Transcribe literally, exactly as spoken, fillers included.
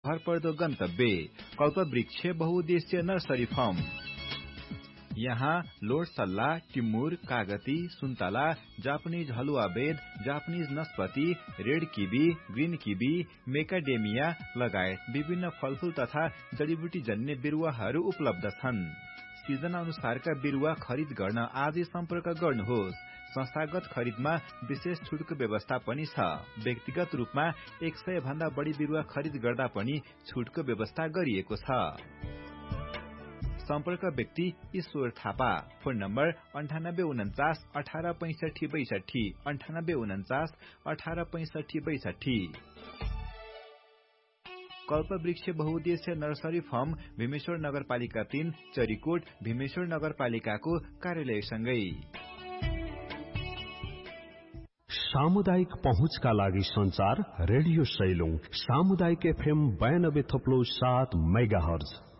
भरपर्दो गन्तव्य कल्पवृक्ष बहुउद्देश्य nursery farm. यहाँ लोड सल्ला, टिमुर, कागती, सुन्तला, जापानीज हलुवा बेद, Japanese नस्पति, red kiwi, green kiwi, मेकाडेमिया लगायत विभिन्न फलफूल तथा जडीबुटी जन्य बिरुवाहरू उपलब्ध छन्। सिजन अनुसारका बिरुवा खरिद गर्न आजै सम्पर्क गर्नुहोस्। संस्थागत खरिदमा विशेष छुटको व्यवस्था पनि छ। व्यक्तिगत रूपमा एक सय भन्दा बढी बिरुवा खरिद गर्दा पनि छुटको व्यवस्था गरिएको छ। सम्पर्क व्यक्ति ईश्वर थापा। फोन नम्बर अन्ठानब्बे उन्चास अठार पैंसठी बैसठी अन्ठानब्बे उन्चास अठार पैंसठी बैसठी। कल्पवृक्ष बहुउद्देश्य नर्सरी फार्म भीमेश्वर नगरपालिका तीन चरीकोट भीमेश्वर नगरपालिकाको कार्यालयसँगै। सामुदायिक पहुँचका लागि संचार रेडियो सैलुङ सामुदायिक एफएम बयानब्बे थप्लो सात मेगाहर्ज।